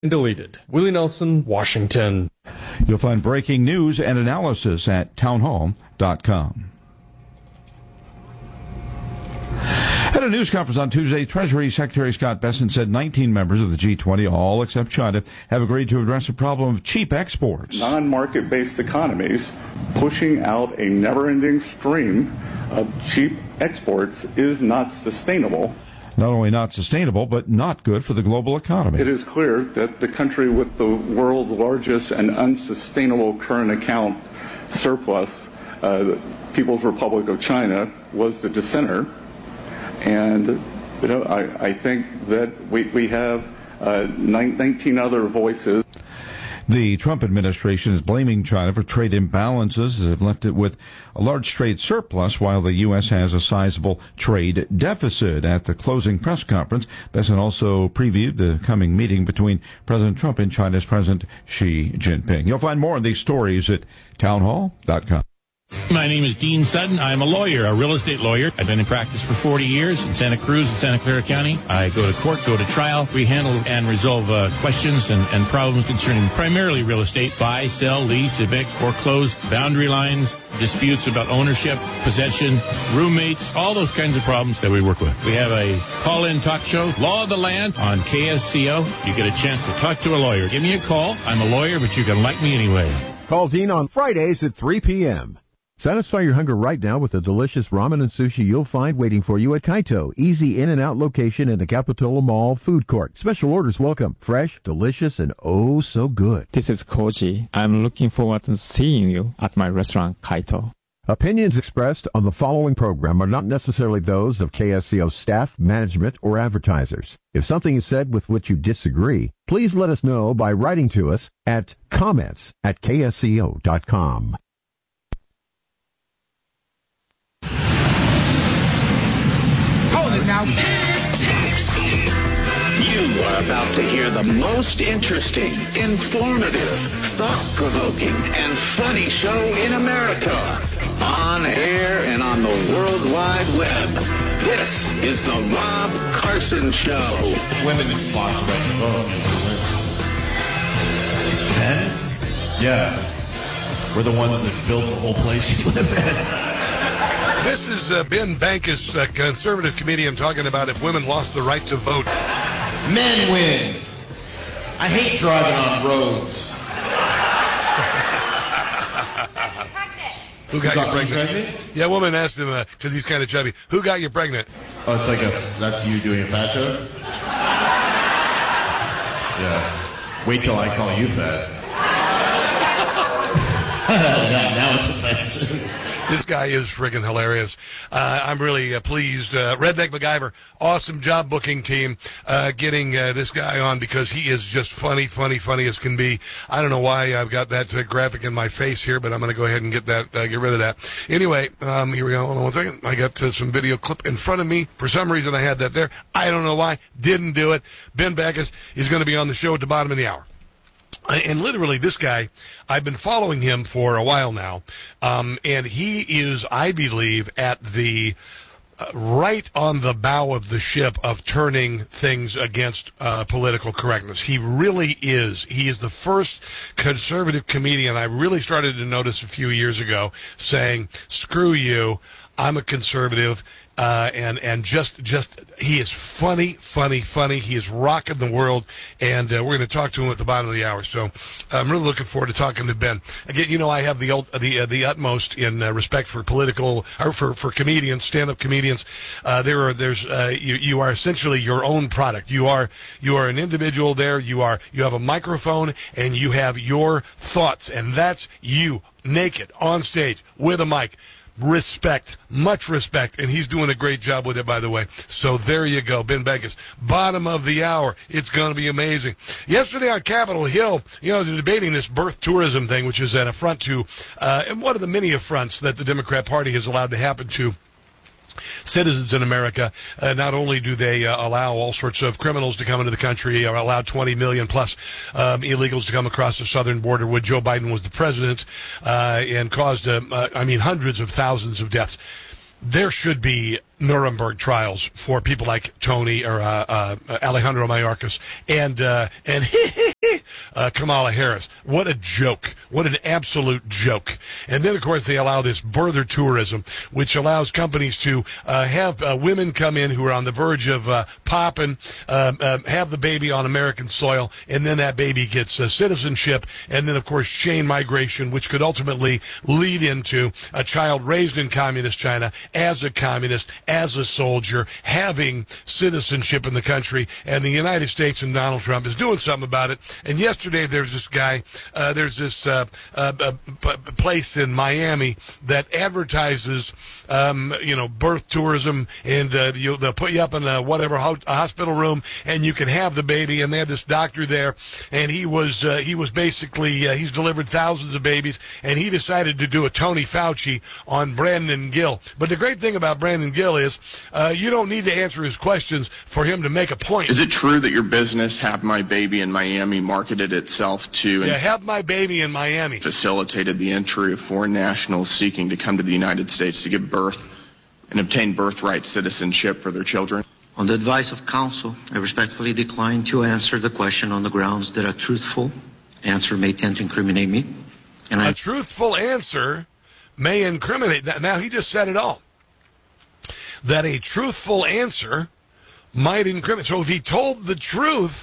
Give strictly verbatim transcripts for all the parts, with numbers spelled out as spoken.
Deleted. Willie Nelson, Washington. You'll find breaking news and analysis at townhall dot com. At a news conference on Tuesday, Treasury Secretary Scott Bessent said nineteen members of the G twenty, all except China, have agreed to address the problem of cheap exports. Non-market-based economies pushing out a never-ending stream of cheap exports is not sustainable. Not only not sustainable, but not good for the global economy. It is clear that the country with the world's largest and unsustainable current account surplus, uh, the People's Republic of China, was the dissenter. And, you know, I, I think that we, we have uh, nineteen other voices. The Trump administration is blaming China for trade imbalances that have left it with a large trade surplus while the U S has a sizable trade deficit. At the closing press conference, Bessent also previewed the coming meeting between President Trump and China's President Xi Jinping. You'll find more on these stories at townhall dot com. My name is Dean Sutton. I'm a lawyer, a real estate lawyer. I've been in practice for forty years in Santa Cruz and Santa Clara County. I go to court, go to trial. We handle and resolve uh, questions and, and problems concerning primarily real estate, buy, sell, lease, evict, foreclose, boundary lines, disputes about ownership, possession, roommates, all those kinds of problems that we work with. We have a call-in talk show, Law of the Land, on K S C O. You get a chance to talk to a lawyer. Give me a call. I'm a lawyer, but you can like me anyway. Call Dean on Fridays at three p.m. Satisfy your hunger right now with the delicious ramen and sushi you'll find waiting for you at Kaito. Easy in and out location in the Capitola Mall food court. Special orders welcome. Fresh, delicious, and oh so good. This is Koji. I'm looking forward to seeing you at my restaurant, Kaito. Opinions expressed on the following program are not necessarily those of K S C O staff, management, or advertisers. If something is said with which you disagree, please let us know by writing to us at comments at K S C O dot com. Now. You are about to hear the most interesting, informative, thought-provoking, and funny show in America. On air and on the World Wide Web. This is the Rob Carson Show. Women lost the right to vote. Men? Yeah. We're the ones that built the whole place you live in. This is uh, Ben Bankus, a conservative comedian, talking about if women lost the right to vote. Men win. I hate driving on roads. Who got you pregnant? pregnant? Yeah, a woman asked him, because uh, he's kind of chubby, who got you pregnant? Oh, it's like a, that's you doing a fat show? Yeah. Wait till I call you fat. Now it's offensive. This guy is friggin' hilarious. Uh, I'm really uh, pleased. Uh, Redneck MacGyver, awesome job booking team, uh, getting uh, this guy on because he is just funny, funny, funny as can be. I don't know why I've got that uh, graphic in my face here, but I'm going to go ahead and get that, uh, get rid of that. Anyway, um, here we go. Hold on one second. I got uh, some video clip in front of me. For some reason, I had that there. I don't know why. Didn't do it. Ben Backus is going to be on the show at the bottom of the hour. And literally, this guy, I've been following him for a while now, um, and he is, I believe, at the uh, right on the bow of the ship of turning things against uh, political correctness. He really is. He is the first conservative comedian I really started to notice a few years ago saying, screw you, I'm a conservative. Uh, and, and just, just, he is funny, funny, funny. He is rocking the world, and uh, we're going to talk to him at the bottom of the hour. So I'm really looking forward to talking to Ben. Again, you know, I have the the uh, the utmost in uh, respect for political, or for, for comedians, stand-up comedians. Uh, there are, there's, uh, you, you are essentially your own product. You are, you are an individual there. You are, you have a microphone, and you have your thoughts, and that's you, naked, on stage, with a mic. Respect, much respect, and he's doing a great job with it, by the way. So there you go, Ben Backus, bottom of the hour. It's going to be amazing. Yesterday on Capitol Hill, you know, they're debating this birth tourism thing, which is an affront to, uh, and one of the many affronts that the Democrat Party has allowed to happen to citizens in America. Uh, not only do they uh, allow all sorts of criminals to come into the country, or allow twenty million plus um, illegals to come across the southern border when Joe Biden was the president, uh, and caused, uh, uh, I mean, hundreds of thousands of deaths. There should be Nuremberg trials for people like Tony or uh, uh, Alejandro Mayorkas and uh, and Really? Uh, Kamala Harris. What a joke. What an absolute joke. And then, of course, they allow this birther tourism, which allows companies to uh, have uh, women come in who are on the verge of uh, popping, uh, uh, have the baby on American soil, and then that baby gets uh, citizenship, and then, of course, chain migration, which could ultimately lead into a child raised in communist China as a communist, as a soldier, having citizenship in the country, and the United States and Donald Trump is doing something about it. And yesterday there's this guy, uh, there's this uh, uh, uh, p- place in Miami that advertises, um, you know, birth tourism, and uh, you, they'll put you up in a whatever ho- a hospital room, and you can have the baby. And they had this doctor there, and he was uh, he was basically uh, he's delivered thousands of babies, and he decided to do a Tony Fauci on Brandon Gill. But the great thing about Brandon Gill is uh, you don't need to answer his questions for him to make a point. Is it true that your business, Have My Baby in Miami, marketed itself to yeah, Have My Baby in Miami, facilitated the entry of foreign nationals seeking to come to the United States to give birth and obtain birthright citizenship for their children? On the advice of counsel, I respectfully decline to answer the question on the grounds that a truthful answer may tend to incriminate me. And a I... truthful answer may incriminate. Now, he just said it all. That a truthful answer might incriminate. So if he told the truth,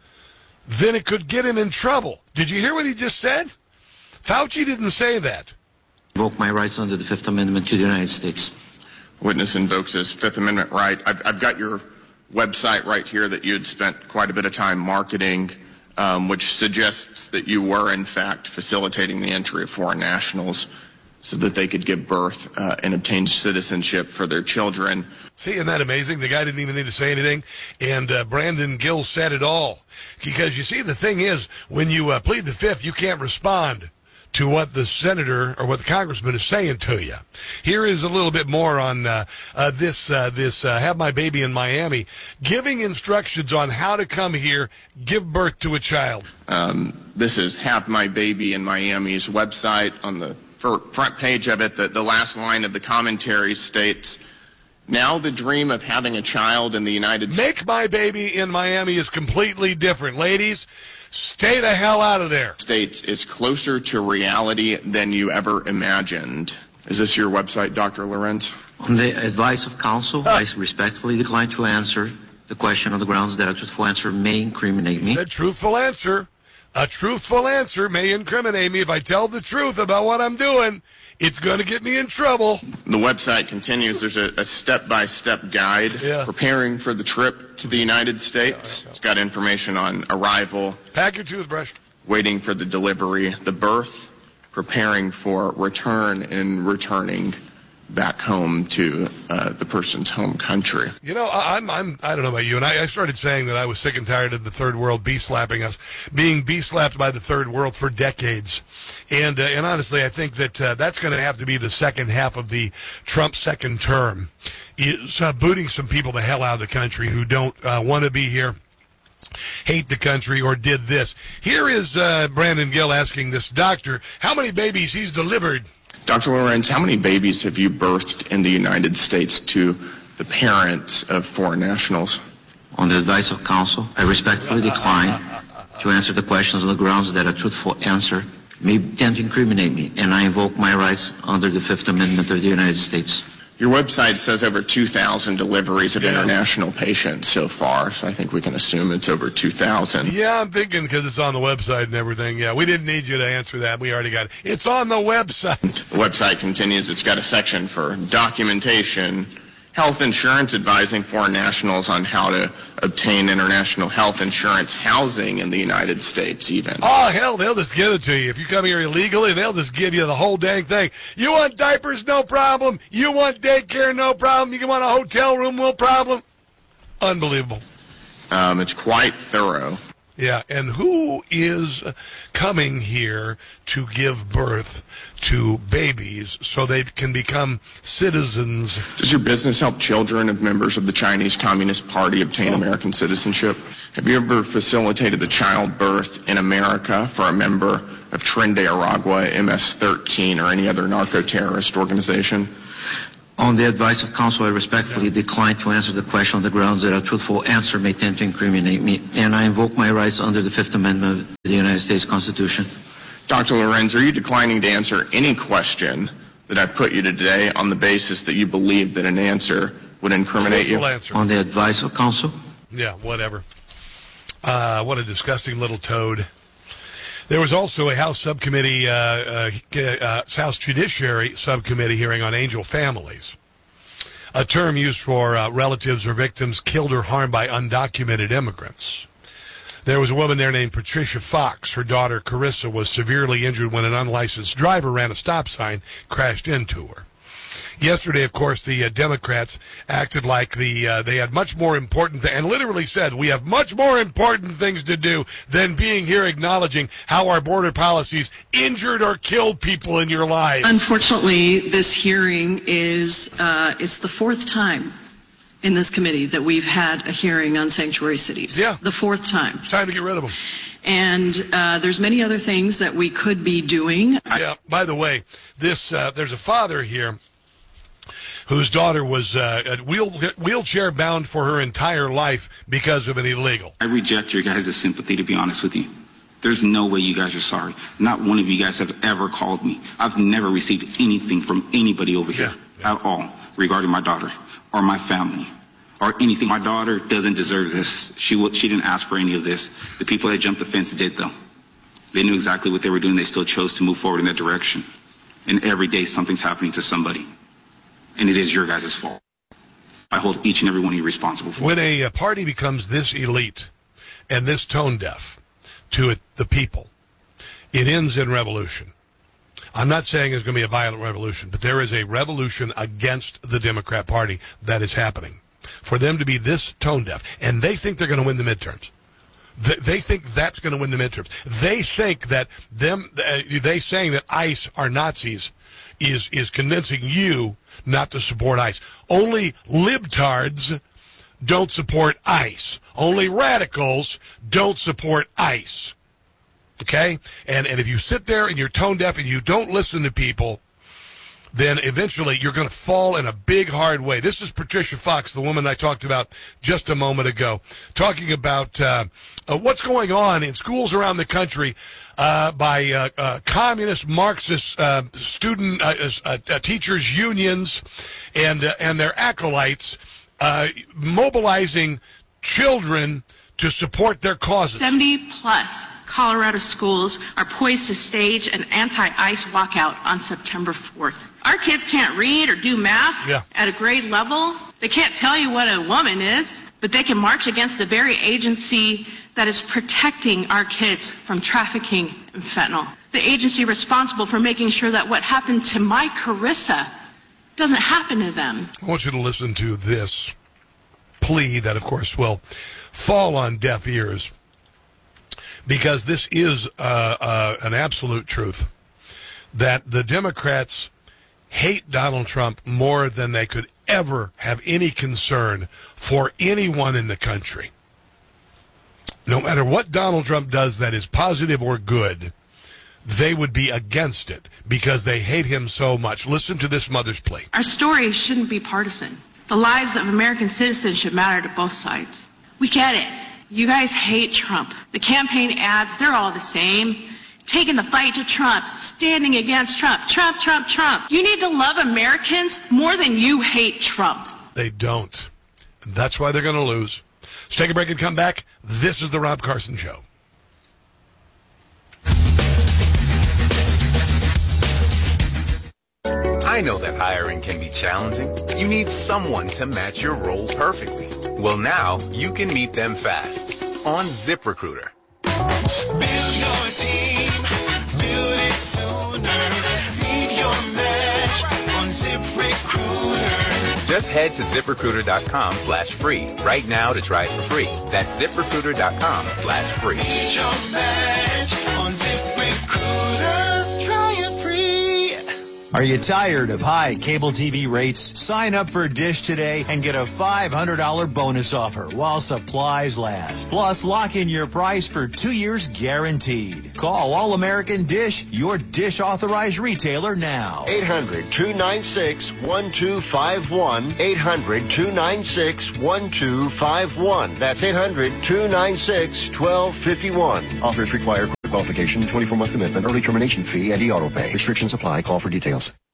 then it could get him in trouble. Did you hear what he just said? Fauci didn't say that. Invoke my rights under the Fifth Amendment to the United States. Witness invokes his Fifth Amendment right. I've, I've got your website right here that you had spent quite a bit of time marketing, um, which suggests that you were, in fact, facilitating the entry of foreign nationals so that they could give birth uh, and obtain citizenship for their children. See, isn't that amazing? The guy didn't even need to say anything, and uh, Brandon Gill said it all. Because, you see, the thing is, when you uh, plead the Fifth, you can't respond to what the senator or what the congressman is saying to you. Here is a little bit more on uh, uh, this, uh, this uh, Have My Baby in Miami, giving instructions on how to come here, give birth to a child. Um, this is Have My Baby in Miami's website. On the front page of it, the, the last line of the commentary states, now the dream of having a child in the United States. Make My Baby in Miami is completely different. Ladies, stay the hell out of there. States is closer to reality than you ever imagined. Is this your website, Doctor Lorenz? On the advice of counsel, huh. I respectfully decline to answer the question on the grounds that a truthful answer may incriminate me. He said truthful answer. A truthful answer may incriminate me. If I tell the truth about what I'm doing, it's going to get me in trouble. The website continues. There's a, a step-by-step guide yeah. preparing for the trip to the United States. It's got information on arrival. Pack your toothbrush. Waiting for the delivery, the birth, preparing for return, and returning back home to uh, the person's home country. You know, I, I'm, I'm, I don't know about you, and I, I started saying that I was sick and tired of the third world bee-slapping us, being bee-slapped by the third world for decades. And, uh, and honestly, I think that uh, that's going to have to be the second half of the Trump second term, is uh, booting some people the hell out of the country who don't uh, want to be here, hate the country, or did this. Here is uh, Brandon Gill asking this doctor how many babies he's delivered. Doctor Lorenz, how many babies have you birthed in the United States to the parents of foreign nationals? On the advice of counsel, I respectfully decline to answer the questions on the grounds that a truthful answer may tend to incriminate me, and I invoke my rights under the Fifth Amendment of the United States. Your website says over two thousand deliveries of yeah. international patients so far, so I think we can assume it's over two thousand. Yeah, I'm thinking because it's on the website and everything. Yeah, we didn't need you to answer that. We already got it. It's on the website. The website continues. It's got a section for documentation, health insurance, advising foreign nationals on how to obtain international health insurance, housing in the United States even. Oh, hell, they'll just give it to you. If you come here illegally, they'll just give you the whole dang thing. You want diapers? No problem. You want daycare? No problem. You want a hotel room? No problem. Unbelievable. Um, it's quite thorough. Yeah, and who is coming here to give birth to babies so they can become citizens? Does your business help children of members of the Chinese Communist Party obtain oh. American citizenship? Have you ever facilitated the childbirth in America for a member of Tren de Aragua, M S thirteen, or any other narco-terrorist organization? On the advice of counsel, I respectfully decline to answer the question on the grounds that a truthful answer may tend to incriminate me, and I invoke my rights under the Fifth Amendment of the United States Constitution. Doctor Lorenz, are you declining to answer any question that I put you to today on the basis that you believe that an answer would incriminate you? Answer. On the advice of counsel? Yeah, whatever. Uh, what a disgusting little toad. There was also a House subcommittee, uh, uh, uh, House Judiciary subcommittee hearing on angel families, a term used for uh, relatives or victims killed or harmed by undocumented immigrants. There was a woman there named Patricia Fox. Her daughter, Carissa, was severely injured when an unlicensed driver ran a stop sign, crashed into her. Yesterday, of course, the uh, Democrats acted like the uh, they had much more important th- and literally said, we have much more important things to do than being here acknowledging how our border policies injured or killed people in your lives. Unfortunately, this hearing is uh, it's the fourth time in this committee that we've had a hearing on sanctuary cities. Yeah. The fourth time. It's time to get rid of them. And uh, there's many other things that we could be doing. Yeah, by the way, this uh, there's a father here whose daughter was uh, wheel, wheelchair bound for her entire life because of an illegal. I reject your guys' sympathy, to be honest with you. There's no way you guys are sorry. Not one of you guys have ever called me. I've never received anything from anybody over here yeah, yeah. at all regarding my daughter or my family or anything. My daughter doesn't deserve this. She she didn't ask for any of this. The people that jumped the fence did, though. They knew exactly what they were doing. They still chose to move forward in that direction. And every day something's happening to somebody. And it is your guys' fault. I hold each and every one of you responsible for it. When a, a party becomes this elite and this tone deaf to it, the people, it ends in revolution. I'm not saying there's going to be a violent revolution, but there is a revolution against the Democrat Party that is happening. For them to be this tone deaf, and they think they're going to win the midterms. They think that's going to win the midterms. They think that them, uh, they saying that ICE are Nazis is is convincing you not to support ICE. Only libtards don't support ICE. Only radicals don't support ICE. Okay? And and if you sit there and you're tone deaf and you don't listen to people, then eventually you're going to fall in a big, hard way. This is Patricia Fox, the woman I talked about just a moment ago, talking about uh, uh, what's going on in schools around the country uh, by uh, uh, communist, Marxist uh, student uh, uh, uh, teachers' unions and uh, and their acolytes uh, mobilizing children to support their causes. seventy plus Colorado schools are poised to stage an anti-ICE walkout on September fourth. Our kids can't read or do math yeah. at a grade level. They can't tell you what a woman is, but they can march against the very agency that is protecting our kids from trafficking and fentanyl. The agency responsible for making sure that what happened to my Carissa doesn't happen to them. I want you to listen to this plea that, of course, will fall on deaf ears, because this is uh, uh, an absolute truth, that the Democrats hate Donald Trump more than they could ever have any concern for anyone in the country. No matter what Donald Trump does that is positive or good, they would be against it because they hate him so much. Listen to this mother's plea. Our story shouldn't be partisan. The lives of American citizens should matter to both sides. We get it. You guys hate Trump. The campaign ads, they're all the same. Taking the fight to Trump, standing against Trump, Trump, Trump, Trump. You need to love Americans more than you hate Trump. They don't. That's why they're going to lose. Let's take a break and come back. This is the Rob Carson Show. I know that hiring can be challenging. You need someone to match your role perfectly. Well, now you can meet them fast on ZipRecruiter. Build your team, build it sooner. Meet your match on ZipRecruiter. Just head to ZipRecruiter.com slash free right now to try it for free. That's ZipRecruiter.com slash free. Meet your match on ZipRecruiter. Try it free. Are you tired of high cable T V rates? Sign up for Dish today and get a five hundred dollars bonus offer while supplies last. Plus, lock in your price for two years guaranteed. Call All American Dish, your Dish authorized retailer now. eight hundred, two nine six, one two five one. eight hundred, two nine six, one two five one. That's eight hundred, two nine six, one two five one. Offers require qualification, twenty-four month commitment, early termination fee, and e-auto pay. Restrictions apply. Call for details.